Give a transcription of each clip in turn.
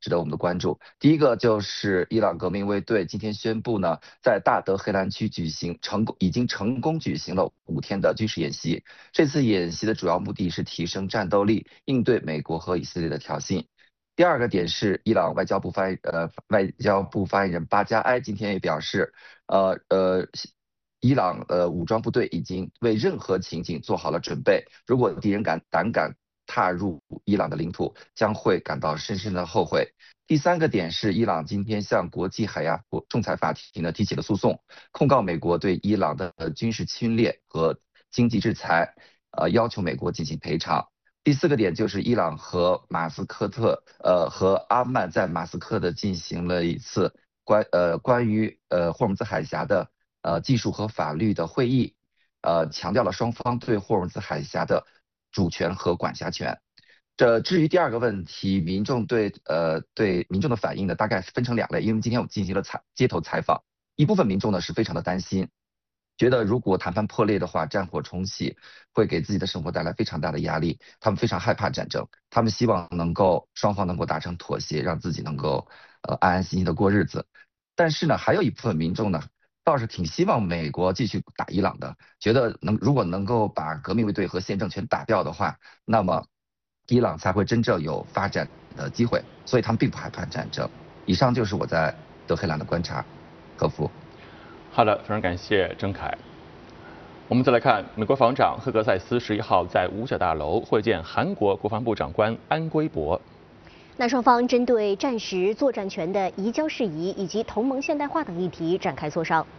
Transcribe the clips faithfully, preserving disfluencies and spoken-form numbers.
值得我们的关注。第一个就是伊朗革命卫队今天宣布呢，在大德黑兰区举行成功已经成功举行了五天的军事演习。这次演习的主要目的是提升战斗力，应对美国和以色列的挑衅。第二个点是，伊朗外交部发呃外交部发言人巴加埃今天也表示，呃呃，伊朗呃武装部队已经为任何情景做好了准备，如果敌人敢胆敢踏入伊朗的领土，将会感到深深的后悔。第三个点是，伊朗今天向国际海牙仲裁法庭呢提起了诉讼，控告美国对伊朗的军事侵略和经济制裁，呃，要求美国进行赔偿。第四个点就是伊朗和马斯克特，呃，和阿曼在马斯克的进行了一次关呃关于呃霍尔木兹海峡的呃技术和法律的会议，呃，强调了双方对霍尔木兹海峡的主权和管辖权。这至于第二个问题，民众对呃对民众的反应呢，大概分成两类，因为今天我们进行了采街头采访，一部分民众呢是非常的担心。觉得如果谈判破裂的话，战火重启会给自己的生活带来非常大的压力，他们非常害怕战争，他们希望能够双方能够达成妥协，让自己能够呃安安心心的过日子。但是呢，还有一部分民众呢，倒是挺希望美国继续打伊朗的，觉得能如果能够把革命卫队和现政权打掉的话，那么伊朗才会真正有发展的机会，所以他们并不害怕战争。以上就是我在德黑兰的观察，何福。 好的，非常感谢郑凯。我们再来看，美国防长赫格塞斯十一号在五角大楼会见韩国国防部长官安圭博。 那双方针对战时作战权的移交事宜以及同盟现代化等议题展开磋商。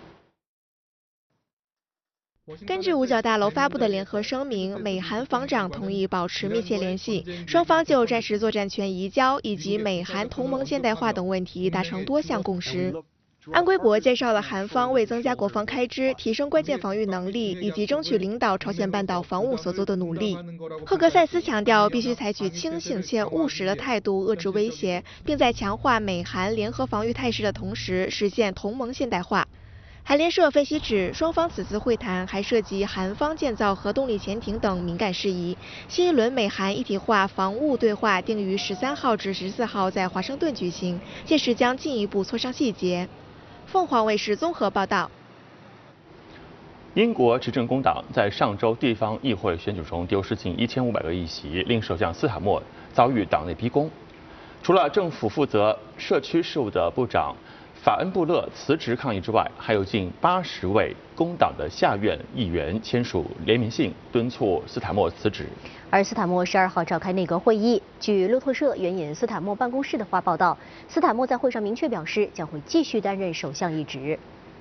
根据五角大楼发布的联合声明，美韩防长同意保持密切联系，双方就战时作战权移交以及美韩同盟现代化等问题达成多项共识。安圭博介绍了韩方为增加国防开支、提升关键防御能力以及争取领导朝鲜半岛防务所做的努力。赫格塞斯强调，必须采取清醒且务实的态度遏制威胁，并在强化美韩联合防御态势的同时，实现同盟现代化。韩联社分析指，双方此次会谈还涉及韩方建造核动力潜艇等敏感事宜。新一轮美韩一体化防务对话定于十三号至十四号在华盛顿举行，届时将进一步磋商细节。凤凰卫视综合报道。 英国执政工党在上周地方议会选举中丢失近一千五百个议席，令首相斯塔默遭遇党内逼宫。除了政府负责社区事务的部长法恩布勒辞职抗议之外，还有近八十位工党的下院议员签署联名信，敦促斯塔默辞职。 而斯塔默十二号召开内阁会议，据路透社援引斯塔默办公室的话报道，斯塔默在会上明确表示将会继续担任首相一职。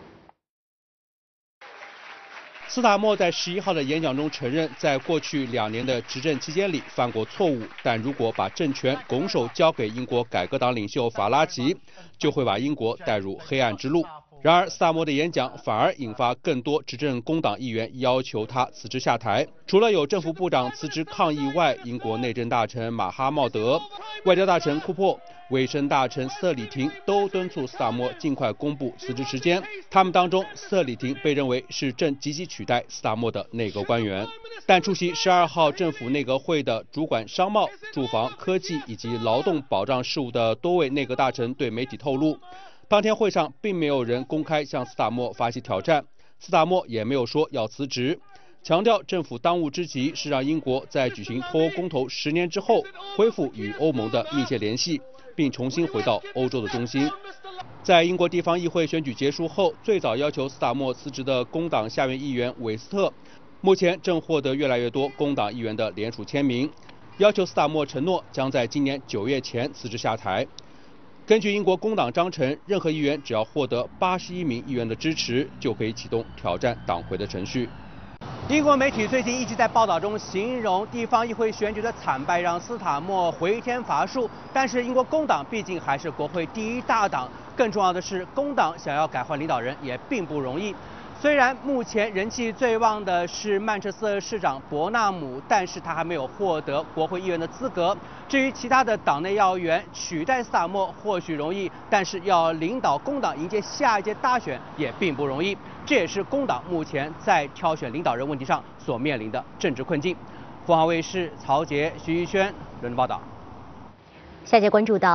斯塔默在十一号的演讲中承认，在过去两年的执政期间里犯过错误，但如果把政权拱手交给英国改革党领袖法拉吉，就会把英国带入黑暗之路。然而，斯塔默的演讲反而引发更多执政工党议员要求他辞职下台。除了有政府部长辞职抗议外，英国内政大臣马哈茂德、外交大臣库珀、卫生大臣瑟里廷都敦促斯塔默尽快公布辞职时间。他们当中，瑟里廷被认为是正积极取代斯塔默的内阁官员。但出席十二号政府内阁会的主管商贸、住房、科技以及劳动保障事务的多位内阁大臣对媒体透露，当天会上并没有人公开向斯塔默发起挑战，斯塔默也没有说要辞职，强调政府当务之急是让英国在举行脱欧公投十年之后恢复与欧盟的密切联系，并重新回到欧洲的中心。在英国地方议会选举结束后，最早要求斯塔默辞职的工党下院议员韦斯特，目前正获得越来越多工党议员的联署签名，要求斯塔默承诺将在今年九月前辞职下台。根据英国工党章程，任何议员只要获得八十一名议员的支持，就可以启动挑战党魁的程序。英国媒体最近一直在报道中形容地方议会选举的惨败让斯塔默回天乏术，但是英国工党毕竟还是国会第一大党，更重要的是，工党想要改换领导人也并不容易。虽然目前人气最旺的是曼彻斯特市长伯纳姆，但是他还没有获得国会议员的资格。至于其他的党内要员，取代斯塔默或许容易，但是要领导工党迎接下一届大选也并不容易。这也是工党目前在挑选领导人问题上所面临的政治困境。凤凰卫视曹杰、徐一轩伦敦报道。 下节关注到。